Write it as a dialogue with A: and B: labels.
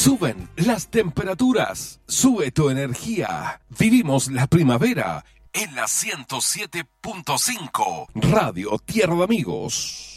A: Suben las temperaturas, sube tu energía. Vivimos la primavera en la 107.5 Radio Tierra de Amigos.